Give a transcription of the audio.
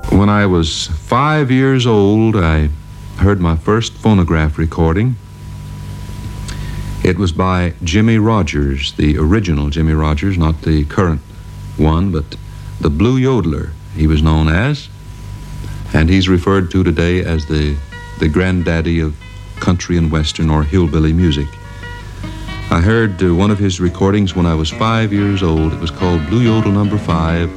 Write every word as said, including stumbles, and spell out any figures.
When I was five years old, I heard my first phonograph recording. It was by Jimmy Rogers, the original Jimmy Rogers, not the current one, but the Blue Yodeler, he was known as. And he's referred to today as the, the granddaddy of country and western or hillbilly music. I heard uh, one of his recordings when I was five years old. It was called Blue Yodel Number Five.